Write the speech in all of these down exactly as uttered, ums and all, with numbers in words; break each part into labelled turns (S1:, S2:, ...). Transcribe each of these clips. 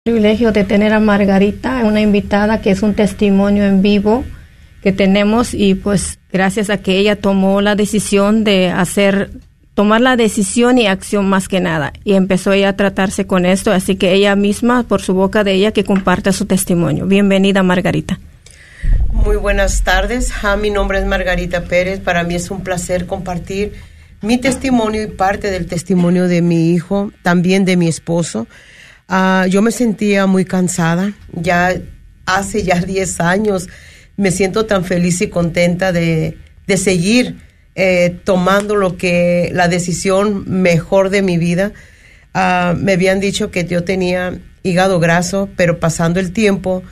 S1: Privilegio de tener a Margarita, una invitada que es un testimonio en vivo que tenemos, y pues gracias a que ella tomó la decisión de hacer, tomar la decisión y acción más que nada, y empezó ella a tratarse con esto, así que ella misma, por su boca de ella, que comparta su testimonio. Bienvenida, Margarita.
S2: Muy buenas tardes, ja, mi nombre es Margarita Pérez. Para mí es un placer compartir mi testimonio y parte del testimonio de mi hijo, también de mi esposo. Uh, yo me sentía muy cansada, ya hace ya diez años, me siento tan feliz y contenta de, de seguir eh, tomando lo que, la decisión mejor de mi vida. Uh, me habían dicho que yo tenía hígado graso, pero pasando el tiempo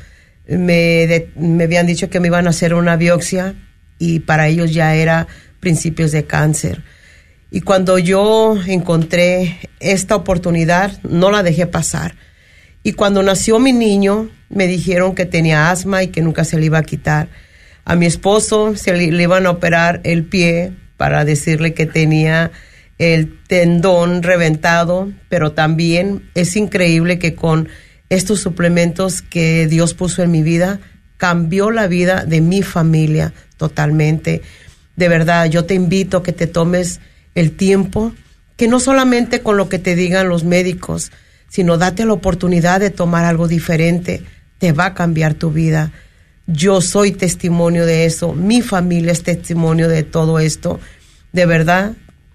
S2: me, de, me habían dicho que me iban a hacer una biopsia y para ellos ya era principios de cáncer. Y cuando yo encontré esta oportunidad, no la dejé pasar. Y cuando nació mi niño, me dijeron que tenía asma y que nunca se le iba a quitar. A mi esposo se le, le iban a operar el pie para decirle que tenía el tendón reventado, pero también es increíble que con estos suplementos que Dios puso en mi vida, cambió la vida de mi familia totalmente. De verdad, yo te invito a que te tomes el tiempo, que no solamente con lo que te digan los médicos, sino date la oportunidad de tomar algo diferente. Te va a cambiar tu vida. Yo soy testimonio de eso, mi familia es testimonio de todo esto. De verdad,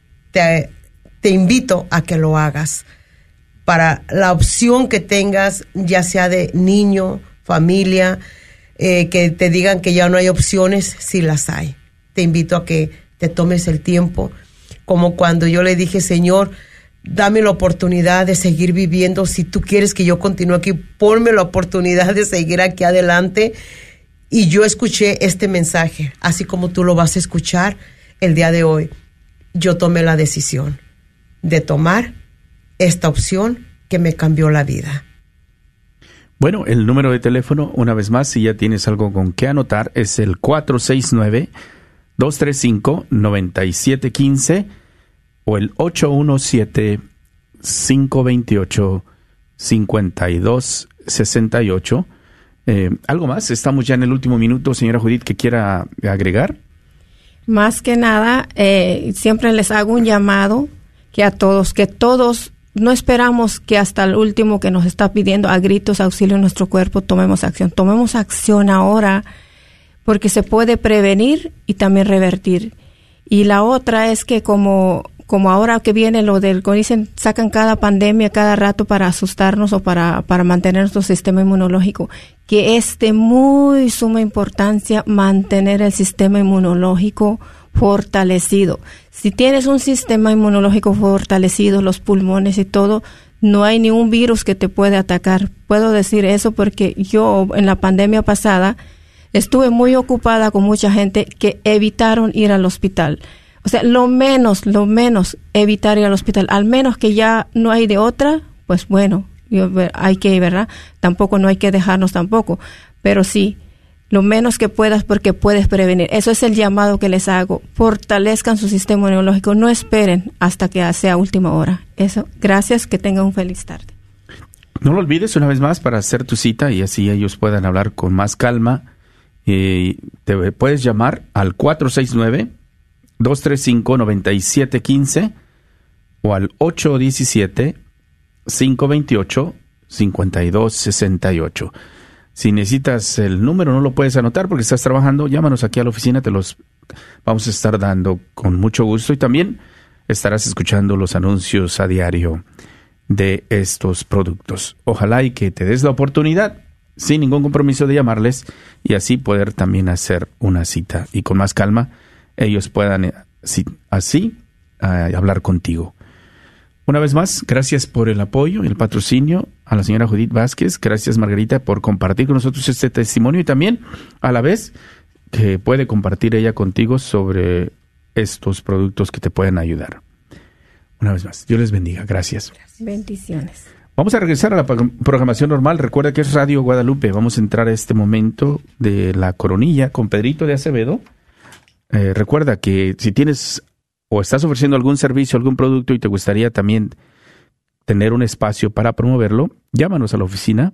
S2: te, te invito a que lo hagas. Para la opción que tengas, ya sea de niño, familia, eh, que te digan que ya no hay opciones, sí las hay. Te invito a que te tomes el tiempo, como cuando yo le dije, Señor, dame la oportunidad de seguir viviendo. Si tú quieres que yo continúe aquí, ponme la oportunidad de seguir aquí adelante. Y yo escuché este mensaje, así como tú lo vas a escuchar el día de hoy. Yo tomé la decisión de tomar esta opción que me cambió la vida.
S3: Bueno, el número de teléfono, una vez más, si ya tienes algo con qué anotar, es el cuatro seis nueve, dos tres cinco, nueve siete uno cinco o el ocho uno siete, cinco dos ocho, cinco dos seis ocho. Eh, ¿Algo más? Estamos ya en el último minuto, señora Judith, que quiera agregar.
S1: Más que nada, eh, siempre les hago un llamado que a todos, que todos no esperamos que hasta el último que nos está pidiendo a gritos auxilio en nuestro cuerpo tomemos acción. Tomemos acción ahora, porque se puede prevenir y también revertir. Y la otra es que como, como ahora que viene lo del, como dicen, sacan cada pandemia cada rato para asustarnos o para, para mantener nuestro sistema inmunológico, que es de muy suma importancia mantener el sistema inmunológico fortalecido. Si tienes un sistema inmunológico fortalecido, los pulmones y todo, no hay ningún virus que te puede atacar. Puedo decir eso porque yo en la pandemia pasada estuve muy ocupada con mucha gente que evitaron ir al hospital. O sea, lo menos, lo menos evitar ir al hospital. Al menos que ya no hay de otra, pues bueno, yo, hay que ir, ¿verdad? Tampoco no hay que dejarnos tampoco. Pero sí, lo menos que puedas porque puedes prevenir. Eso es el llamado que les hago. Fortalezcan su sistema inmunológico. No esperen hasta que sea última hora. Eso. Gracias. Que tengan un feliz tarde.
S3: No lo olvides una vez más para hacer tu cita y así ellos puedan hablar con más calma. Y te puedes llamar al cuatro seis nueve, dos tres cinco, nueve siete uno cinco o al ocho uno siete, cinco dos ocho, cinco dos seis ocho. Si necesitas el número, no lo puedes anotar porque estás trabajando, llámanos aquí a la oficina, te los vamos a estar dando con mucho gusto y también estarás escuchando los anuncios a diario de estos productos. Ojalá y que te des la oportunidad sin ningún compromiso de llamarles y así poder también hacer una cita y con más calma ellos puedan así, así uh, hablar contigo. Una vez más, gracias por el apoyo y el patrocinio a la señora Judith Vázquez. Gracias, Margarita, por compartir con nosotros este testimonio y también a la vez que puede compartir ella contigo sobre estos productos que te pueden ayudar. Una vez más, Dios les bendiga. Gracias.
S1: Bendiciones.
S3: Vamos a regresar a la programación normal. Recuerda que es Radio Guadalupe. Vamos a entrar a este momento de la coronilla con Pedrito de Acevedo. Eh, recuerda que si tienes o estás ofreciendo algún servicio, algún producto y te gustaría también tener un espacio para promoverlo, llámanos a la oficina